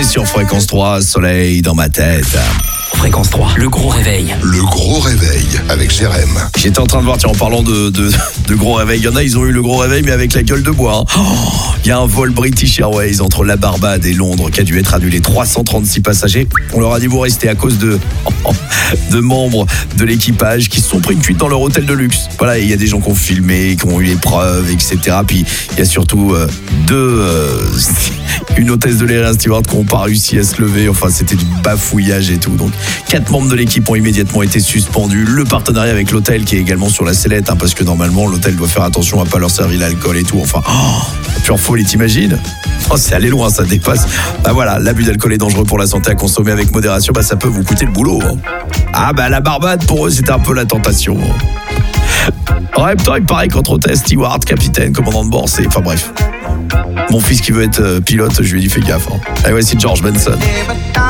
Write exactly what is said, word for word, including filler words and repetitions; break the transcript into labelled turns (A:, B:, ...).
A: est sur Fréquence trois, soleil dans ma tête.
B: Fréquence trois, le gros réveil.
C: Le gros réveil avec Jérém.
A: J'étais en train de voir, tiens, en parlant de, de, de gros réveil, il y en a, ils ont eu le gros réveil, mais avec la gueule de bois. Il hein. oh, y a un vol British Airways entre la Barbade et Londres qui a dû être annulé. trois cent trente-six passagers. On leur a dit vous restez à cause de, de membres de l'équipage qui se sont pris une cuite dans leur hôtel de luxe. Voilà, il y a des gens qui ont filmé, qui ont eu les preuves, et cetera. Puis il y a surtout euh, deux, euh, une hôtesse de l'air et un steward qui n'ont pas réussi à se lever. Enfin, c'était du bafouillage et tout. Donc, quatre membres de l'équipe ont immédiatement été suspendus. Le partenariat avec l'hôtel qui est également sur la sellette, hein, parce que normalement l'hôtel doit faire attention à pas leur servir l'alcool et tout. Enfin, oh, pure folie, t'imagines ? Oh, c'est allé loin, ça dépasse. Bah voilà, l'abus d'alcool est dangereux pour la santé, à consommer avec modération. Bah ça peut vous coûter le boulot. Hein. Ah bah la Barbade pour eux c'était un peu la tentation. En même temps, il paraît qu'entre hôtesse, steward, capitaine, commandant de bord, c'est... Enfin bref. Mon fils qui veut être euh, pilote, je lui ai dit fais gaffe. Hein. Allez, voici George Benson.